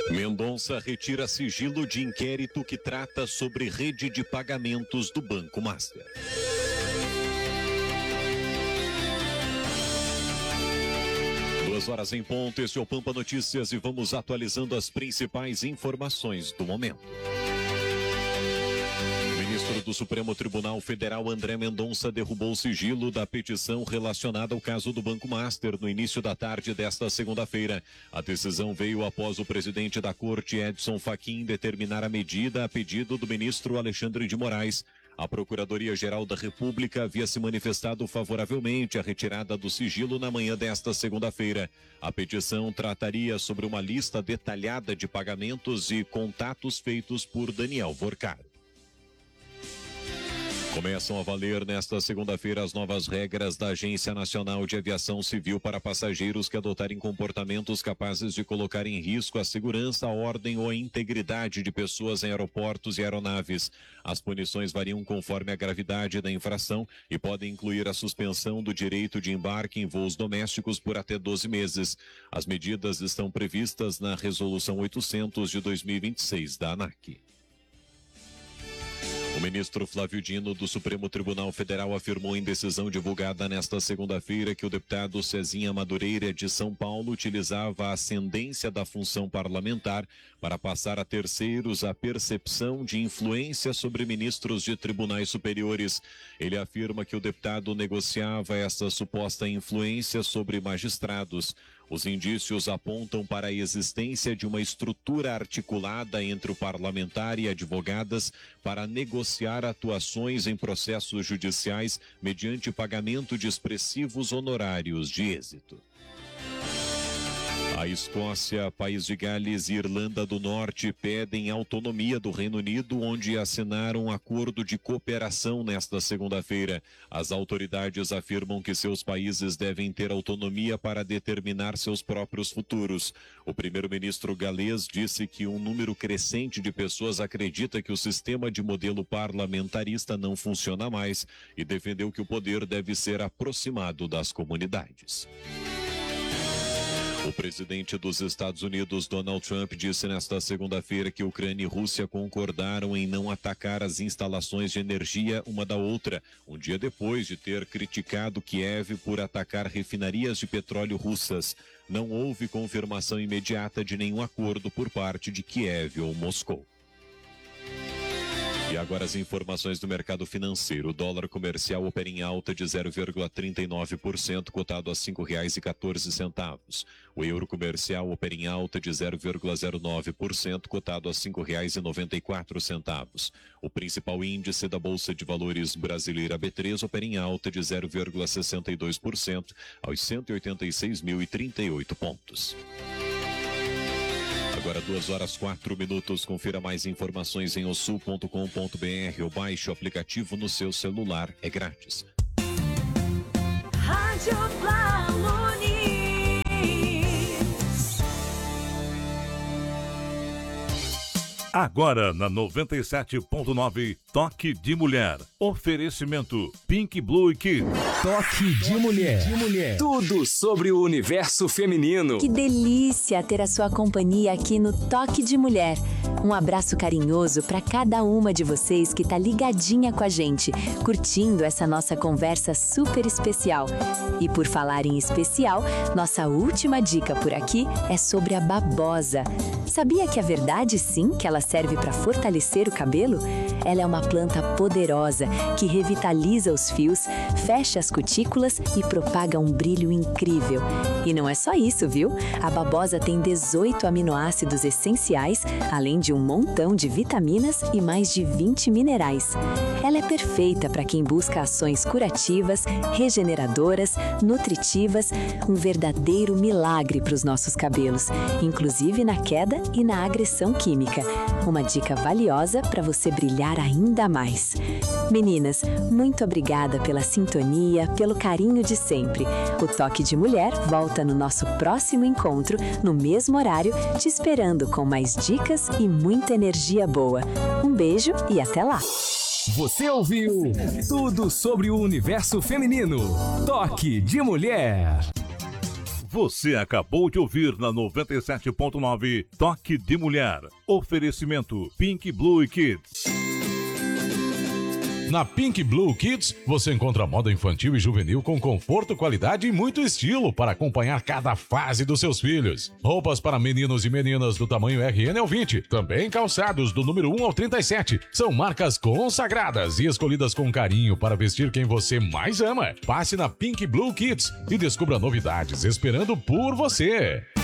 Mendonça retira sigilo de inquérito que trata sobre rede de pagamentos do Banco Master. Duas horas em ponto, esse é o Pampa Notícias e vamos atualizando as principais informações do momento. O ministro do Supremo Tribunal Federal, André Mendonça, derrubou o sigilo da petição relacionada ao caso do Banco Master no início da tarde desta segunda-feira. A decisão veio após o presidente da Corte, Edson Fachin, determinar a medida a pedido do ministro Alexandre de Moraes. A Procuradoria-Geral da República havia se manifestado favoravelmente à retirada do sigilo na manhã desta segunda-feira. A petição trataria sobre uma lista detalhada de pagamentos e contatos feitos por Daniel Vorcaro. Começam a valer nesta segunda-feira as novas regras da Agência Nacional de Aviação Civil para passageiros que adotarem comportamentos capazes de colocar em risco a segurança, a ordem ou a integridade de pessoas em aeroportos e aeronaves. As punições variam conforme a gravidade da infração e podem incluir a suspensão do direito de embarque em voos domésticos por até 12 meses. As medidas estão previstas na Resolução 800 de 2026 da ANAC. O ministro Flávio Dino, do Supremo Tribunal Federal, afirmou em decisão divulgada nesta segunda-feira que o deputado Cezinha Madureira, de São Paulo, utilizava a ascendência da função parlamentar para passar a terceiros a percepção de influência sobre ministros de tribunais superiores. Ele afirma que o deputado negociava essa suposta influência sobre magistrados. Os indícios apontam para a existência de uma estrutura articulada entre o parlamentar e advogadas para negociar atuações em processos judiciais mediante pagamento de expressivos honorários de êxito. A Escócia, País de Gales e Irlanda do Norte pedem autonomia do Reino Unido, onde assinaram um acordo de cooperação nesta segunda-feira. As autoridades afirmam que seus países devem ter autonomia para determinar seus próprios futuros. O primeiro-ministro galês disse que um número crescente de pessoas acredita que o sistema de modelo parlamentarista não funciona mais e defendeu que o poder deve ser aproximado das comunidades. O presidente dos Estados Unidos, Donald Trump, disse nesta segunda-feira que Ucrânia e Rússia concordaram em não atacar as instalações de energia uma da outra, um dia depois de ter criticado Kiev por atacar refinarias de petróleo russas. Não houve confirmação imediata de nenhum acordo por parte de Kiev ou Moscou. E agora as informações do mercado financeiro. O dólar comercial opera em alta de 0,39%, cotado a R$ 5,14. O euro comercial opera em alta de 0,09%, cotado a R$ 5,94. O principal índice da Bolsa de Valores brasileira B3 opera em alta de 0,62% aos 186.038 pontos. Agora 2h04. Confira mais informações em osul.com.br ou baixe o aplicativo no seu celular. É grátis. Rádio Planunis. Agora na 97.9, Toque de Mulher. Oferecimento Pink Blue Kid. Toque de Mulher. Tudo sobre o universo feminino. Que delícia ter a sua companhia aqui no Toque de Mulher. Um abraço carinhoso para cada uma de vocês que tá ligadinha com a gente, curtindo essa nossa conversa super especial. E por falar em especial, nossa última dica por aqui é sobre a babosa. Sabia que é verdade sim que ela serve para fortalecer o cabelo? Ela é uma planta poderosa que revitaliza os fios, fecha as cutículas e propaga um brilho incrível. E não é só isso, viu? A babosa tem 18 aminoácidos essenciais, além de um montão de vitaminas e mais de 20 minerais. Ela é perfeita para quem busca ações curativas, regeneradoras, nutritivas, um verdadeiro milagre para os nossos cabelos, inclusive na queda e na agressão química. Uma dica valiosa para você brilhar ainda mais. Meninas, muito obrigada pela sintonia, pelo carinho de sempre. O Toque de Mulher volta no nosso próximo encontro, no mesmo horário, te esperando com mais dicas e muita energia boa. Um beijo e até lá! Você ouviu tudo sobre o universo feminino. Toque de Mulher. Você acabou de ouvir na 97.9 Toque de Mulher. Oferecimento Pink Blue Kids. Na Pink Blue Kids, você encontra moda infantil e juvenil com conforto, qualidade e muito estilo para acompanhar cada fase dos seus filhos. Roupas para meninos e meninas do tamanho RN ao 20, também calçados do número 1 ao 37. São marcas consagradas e escolhidas com carinho para vestir quem você mais ama. Passe na Pink Blue Kids e descubra novidades esperando por você.